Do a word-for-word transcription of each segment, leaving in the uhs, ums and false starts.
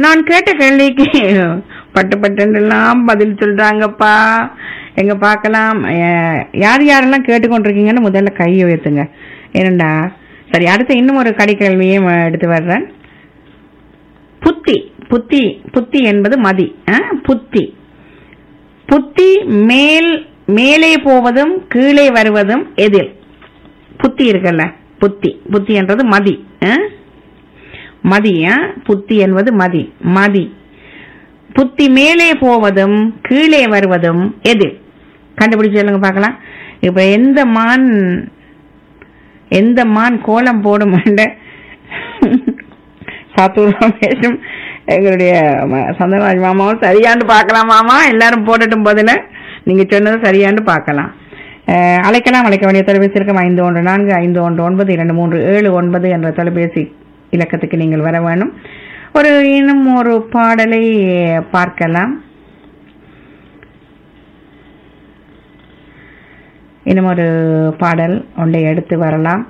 நான் கேட்ட கேள்விக்கு பட்டு பட்டுலாம் பதில் சொல்றாங்கப்பா. எங்க பார்க்கலாம் யார் யாரெல்லாம் கேட்டுக்கொண்டிருக்கீங்கன்னு முதல்ல கையை உயர்த்துங்க. ஏனண்டா சரி, அடுத்த இன்னும் ஒரு கடி கேள்வியும் எடுத்து வர்றேன். புத்தி புத்தி புத்தி என்பது மதி. புத்தி புத்தி மேல் மேலே போவதும் கீழே வருவதும் எதில்? புத்தி இருக்குல்ல, புத்தி புத்தி என்றது மதி. மதி புத்தி என்பது மதி. மதி புத்தி மேலே போவதும் கீழே வருவதும் எது? கண்டுபிடிச்சு சொல்லுங்க பார்க்கலாம். இப்ப எந்த மான் எந்த மான் கோலம் போடும் சாத்தூர் ரமேஷும் எங்களுடைய சந்தனராஜ் மாமாவும் சரியாண்டு பார்க்கலாம். மாமா எல்லாரும் போட்டுட்டும் போதுல நீங்க சொன்னது சரியாண்டு பார்க்கலாம். அழைக்கலாம். அழைக்க வேண்டிய தொலைபேசி இருக்கும் ஐந்து ஒன்று நான்கு ஐந்து ஒன்று ஒன்பது இரண்டு மூன்று ஏழு ஒன்பது என்ற தொலைபேசி இலக்கத்துக்கு நீங்கள் வர வேணும். ஒரு இன்னும் ஒரு பாடலை பார்க்கலாம். இன்னும் ஒரு பாடல் ஒன்றை எடுத்து வரலாம்.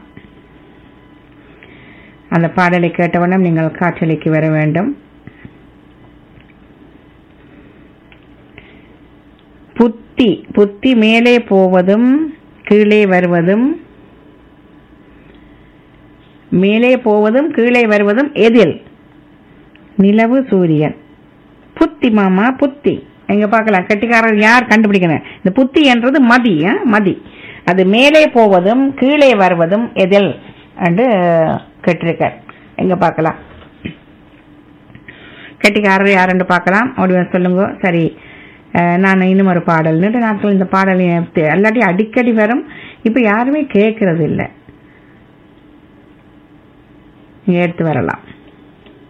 அந்த பாடலை கேட்டவண்ணம் நீங்கள் காற்றலைக்கு வர வேண்டும். புத்தி புத்தி மேலே போவதும் கீழே வருவதும் மேலே போவதும் கீழே வருவதும் எதில்? நிலவு சூரியன். புத்தி மாமா புத்தி. எங்க பார்க்கலாம் கட்டிக்காரர் யார் கண்டுபிடிக்கணும். இந்த புத்தி என்றது மதி. மதி அது மேலே போவதும் கீழே வருவதும் எதில் என்று கேட்டிருக்க. எங்க பார்க்கலாம் கட்டிக்காரர் யார் என்று பார்க்கலாம். ஓடி சொல்லுங்க. சரி, நான் இன்னும் ஒரு பாடல் நீண்ட நாட்கள் இந்த பாடல் எல்லாத்தையும் அடிக்கடி வரும். இப்ப யாருமே கேட்கறது இல்லை. எடுத்து வரலாம்.